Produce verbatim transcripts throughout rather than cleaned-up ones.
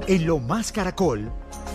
En Lo Más Caracol,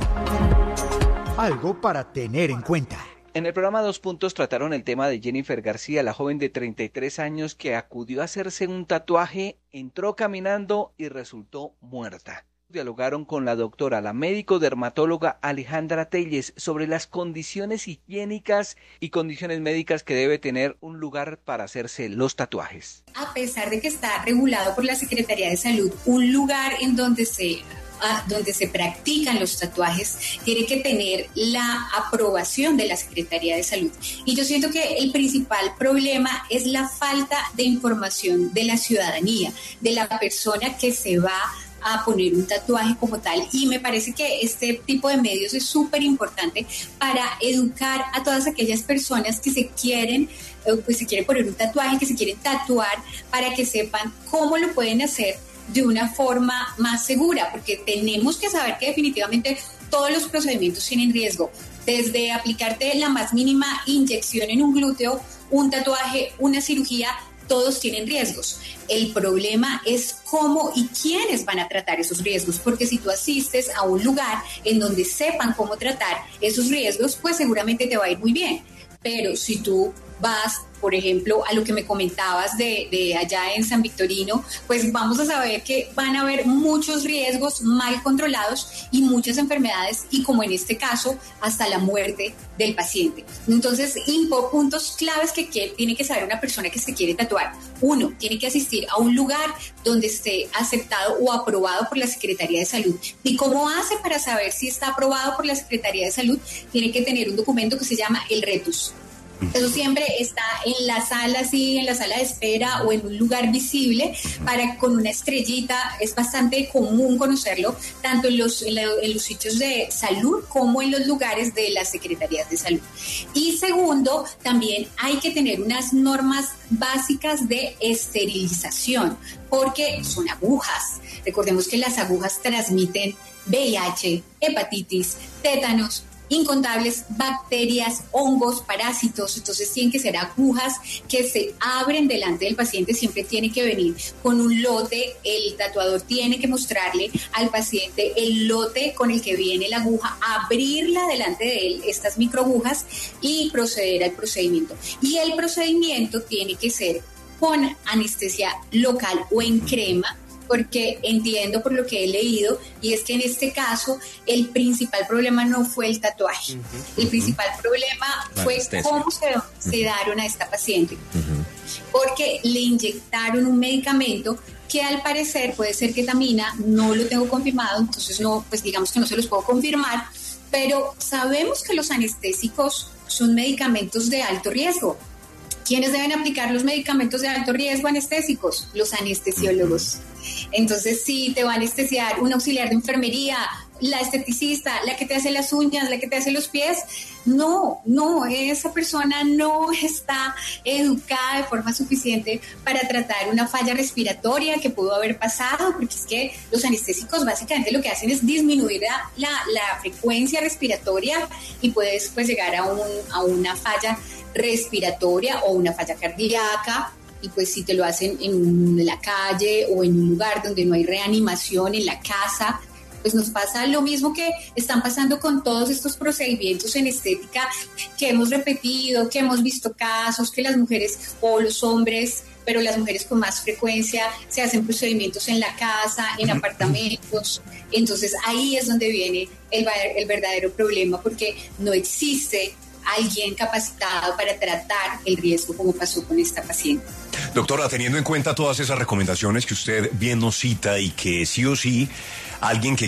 algo para tener en cuenta. En el programa Dos Puntos trataron el tema de Jennifer García, la joven de treinta y tres años que acudió a hacerse un tatuaje, entró caminando y resultó muerta. Dialogaron con la doctora, la médico dermatóloga Alejandra Telles, sobre las condiciones higiénicas y condiciones médicas que debe tener un lugar para hacerse los tatuajes. A pesar de que está regulado por la Secretaría de Salud, un lugar en donde se... A donde se practican los tatuajes, tiene que tener la aprobación de la Secretaría de Salud. Y yo siento que el principal problema es la falta de información de la ciudadanía, de la persona que se va a poner un tatuaje como tal, y me parece que este tipo de medios es súper importante para educar a todas aquellas personas que se quieren, pues se quieren poner un tatuaje, que se quieren tatuar, para que sepan cómo lo pueden hacer de una forma más segura, porque tenemos que saber que definitivamente todos los procedimientos tienen riesgo, desde aplicarte la más mínima inyección en un glúteo, un tatuaje, una cirugía, todos tienen riesgos. El problema es cómo y quiénes van a tratar esos riesgos, porque si tú asistes a un lugar en donde sepan cómo tratar esos riesgos, pues seguramente te va a ir muy bien. Pero si tú vas, por ejemplo, a lo que me comentabas de, de allá en San Victorino, pues vamos a saber que van a haber muchos riesgos mal controlados y muchas enfermedades, y como en este caso, hasta la muerte del paciente. Entonces, impo, puntos claves que quiere, tiene que saber una persona que se quiere tatuar. Uno, tiene que asistir a un lugar donde esté aceptado o aprobado por la Secretaría de Salud. ¿Y cómo hace para saber si está aprobado por la Secretaría de Salud? Tiene que tener un documento que se llama el RETUS. Eso siempre está en la sala, sí, en la sala de espera o en un lugar visible, para con una estrellita. Es bastante común conocerlo, tanto en los, en, la, en los sitios de salud como en los lugares de las secretarías de salud. Y segundo, también hay que tener unas normas básicas de esterilización, porque son agujas. Recordemos que las agujas transmiten V I H, hepatitis, tétanos, incontables bacterias, hongos, parásitos. Entonces tienen que ser agujas que se abren delante del paciente, siempre tiene que venir con un lote. El tatuador tiene que mostrarle al paciente el lote con el que viene la aguja, abrirla delante de él, estas microagujas, y proceder al procedimiento. Y el procedimiento tiene que ser con anestesia local o en crema, porque entiendo por lo que he leído, y es que en este caso el principal problema no fue el tatuaje, uh-huh, el uh-huh. principal problema la fue anestesia. Cómo se uh-huh. sedaron a esta paciente, uh-huh. porque le inyectaron un medicamento que al parecer puede ser ketamina, no lo tengo confirmado, entonces no, pues digamos que no se los puedo confirmar, pero sabemos que los anestésicos son medicamentos de alto riesgo. ¿Quiénes deben aplicar los medicamentos de alto riesgo anestésicos? Los anestesiólogos. Entonces, si te va a anestesiar un auxiliar de enfermería, la esteticista, la que te hace las uñas, la que te hace los pies, no, no, esa persona no está educada de forma suficiente para tratar una falla respiratoria que pudo haber pasado, porque es que los anestésicos básicamente lo que hacen es disminuir la, la, la frecuencia respiratoria, y puedes pues llegar a, un, a una falla respiratoria o una falla cardíaca. Y pues si te lo hacen en la calle o en un lugar donde no hay reanimación, en la casa, pues nos pasa lo mismo que están pasando con todos estos procedimientos en estética que hemos repetido, que hemos visto casos, que las mujeres o los hombres, pero las mujeres con más frecuencia, se hacen procedimientos en la casa, en apartamentos. Entonces ahí es donde viene el, el verdadero problema, porque no existe alguien capacitado para tratar el riesgo como pasó con esta paciente. Doctora, teniendo en cuenta todas esas recomendaciones que usted bien nos cita, y que sí o sí alguien que